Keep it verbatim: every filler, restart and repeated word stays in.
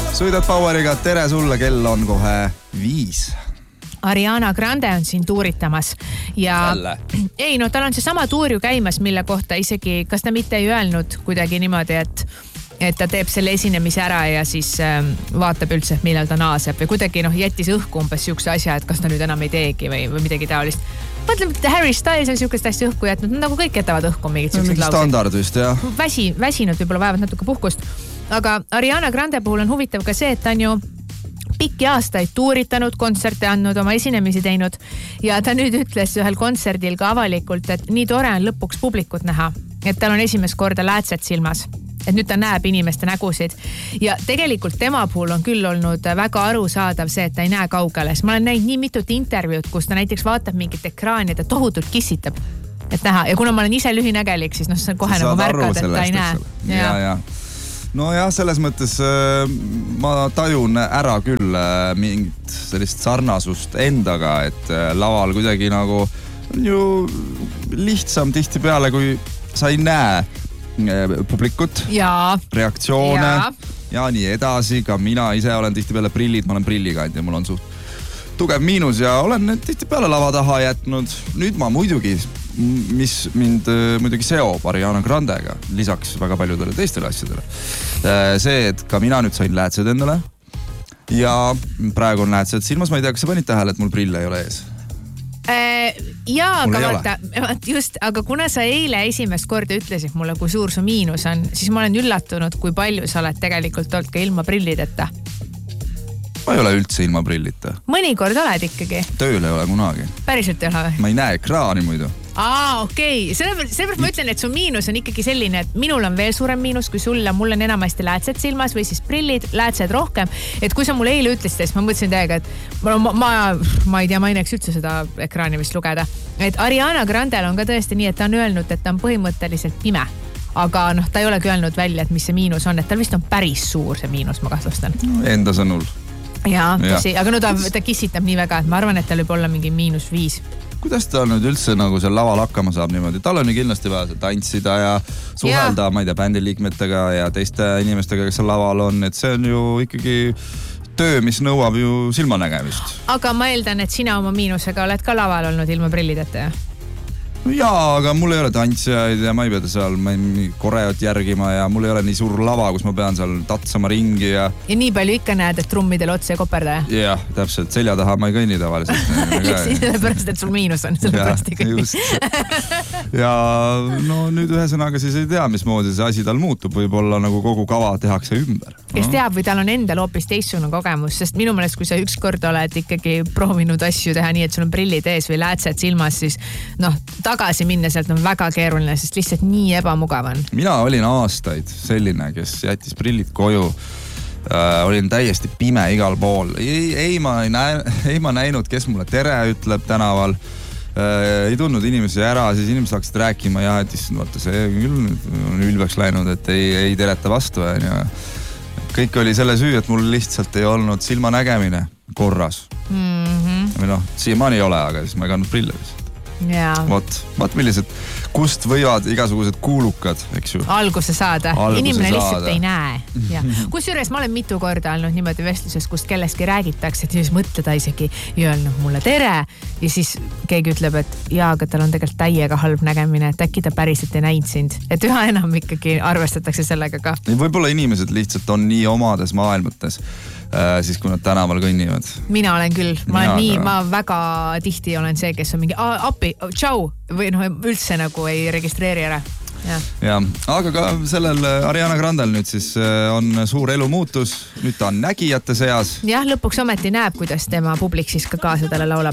Sõidad Poweriga, tere sulle, kell on kohe viis. Ariana Grande on siin tuuritamas ja Jälle. ei, no tal on see sama tuur ju käimas, mille kohta isegi, kas ta mitte ei öelnud kuidagi niimoodi, et et ta teeb selle esinemise ära ja siis ähm, vaatab üldse, millal ta naaseb või kuidagi noh, jättis õhku umbes siukse asja, et kas ta nüüd enam ei teegi või, või midagi taolist. Mõtleme, et Harry Styles on siukest asja õhku jätnud, nagu kõik jätavad õhku mingid siuksed laused. Standard vist, jah. Väsi, väsinud võib-olla vajavad natuke puhkust. Aga Ariana Grande puhul on huvitav ka see, et ta on ju pikki aastaid tuuritanud, kontserte andnud, oma esinemisi teinud ja ta nüüd ütles ühel kontserdil ka avalikult, et nii tore on lõpuks publikut näha, et tal on esimest korda läätsed silmas. Et nüüd ta näeb inimeste nägusid ja tegelikult tema puhul on küll olnud väga arusaadav see, et ta ei näe kaugele. Ma olen näinud nii mitut intervjuud, kus ta näiteks vaatab mingit ekraani ja ta tohutult kissitab, et näha. Ja kuna ma olen ise lühinägelik, siis noh, see on kohe nagu märkad, et ta ei näe. Ja, ja. No jah, selles mõttes äh, ma tajun ära küll äh, mingit sellist sarnasust endaga, et äh, laval kuidagi nagu on ju lihtsam tihti peale, kui sa ei näe publikut, ja, reaktsioone ja. ja nii edasi. Ka mina ise olen tihti peale prillid, ma olen prillikand ja mul on suht tugev miinus ja olen tihti peale lava taha jätnud. Nüüd ma muidugi, mis mind muidugi seob Ariana Grandega, lisaks väga paljudele teistele asjadele. See, et ka mina nüüd sain läätsed endale ja praegu on läätsed silmas. Ma ei tea, kas sa panid tähele, et mul prille ei ole ees? Jaa, aga vaata, just, aga kuna sa eile esimest korda ütlesid mulle, kui suur su miinus on, siis ma olen üllatunud, kui palju sa oled tegelikult olnud ka ilma prillideta. Ma ei ole üldse ilma prillita. Mõnikord oled ikkagi. Tööl ei ole kunagi. Päriselt ei ole või? Ma ei näe ekraani muidu. Aa, okei. Okay. Sellepärast ma ütlen, et su miinus on ikkagi selline, et minul on veel suurem miinus kui sulle. Mul on enamasti läätsed silmas või siis prillid, läätsed rohkem. Et kui sa mulle eile ütlesid, siis ma mõtlesin täiega, et ma, ma, ma ei tea, ma ei näeks üldse seda ekraani vist lugeda. Et Ariana Grandel on ka tõesti nii, et ta on öelnud, et ta on põhimõtteliselt pime. Aga noh, ta ei olegi öelnud välja, et mis see miinus on. Et tal vist on päris suur see miinus, ma kahtlustan. Enda sõnul. Jaa, tõsi. Aga no ta, ta kissitab nii väga, et ma arvan, et tal võib olla mingi miinus viis. Kuidas ta nüüd üldse nagu seal laval hakkama saab niimoodi? Tal on ju kindlasti vaja tantsida ja suhelda, ja. ma ei tea, bändiliikmetega ja teiste inimestega, kes seal laval on. Et see on ju ikkagi töö, mis nõuab ju silmanägemist. Aga ma eeldan, et sina oma miinusega oled ka laval olnud ilma prillideta, ja? Jaa, aga mul ei ole tantsijaid ja ma ei pea seal ma ei koreot järgima ja mul ei ole nii suur lava, kus ma pean seal tatsama ringi ja... Ja nii palju ikka näed, et trummidel otse koperda, ja? Jah, täpselt. Selja taha ma ei kõnni tavaliselt. Sellepärast, et sul miinus on. Sellepärast ei kõnni. Ja no nüüd ühesõnaga siis ei tea, mismoodi see asi tal muutub. Võib-olla nagu kogu kava tehakse ümber. Kes no. teab, või tal on endal hoopis teistsugune kogemus, sest minu meelest, kui sa ükskord oled ikkagi proovinud asju teha nii, et sul on prillid ees või läätsed silmas, siis noh, tagasi minna sealt on väga keeruline, sest lihtsalt nii ebamugav on. Mina olin aastaid selline, kes jättis prillid koju. Äh, olin täiesti pime igal pool. Ei, ei, ma ei, näe, ei ma näinud, kes mulle tere ütleb tänaval. Äh, ei tundnud inimesi ära, siis inimesed hakkasid rääkima ja et vaata, see küll on ülbeks läinud, et ei, ei tereta vastu. Ja kõik oli selle süü, et mul lihtsalt ei olnud silmanägemine korras. Mm-hmm. Või noh, siiamaani ei ole, aga siis ma ei kandnud prille vist. Yeah. Vot, vot millised, kust võivad igasugused kuulukad, eks ju? Alguse saada. Alguse Inimene saada. Lihtsalt ei näe. Ja. Kusjuures ma olen mitu korda olnud niimoodi vestluses, kust kellestki räägitakse, et siis mõtleda isegi ja öelnud mulle tere. Ja siis keegi ütleb, et jaa, aga tal on tegelikult täiega halb nägemine, et äkki ta päriselt ei näinud sind. Et üha enam ikkagi arvestatakse sellega ka. Võib-olla inimesed lihtsalt on nii omades maailmates, äh, siis kui nad tänaval kõnnivad. Mina olen küll. Ma, olen nii, ma väga tihti olen see, kes on mingi appi, tšau, või noh, üldse nagu ei registreeri ära. Ja. ja, aga ka sellel Ariana Grandel nüüd siis on suur elumuutus. Nüüd ta on nägijate seas. Jah, lõpuks ometi näeb, kuidas tema publik siis ka kaasa talle laulab.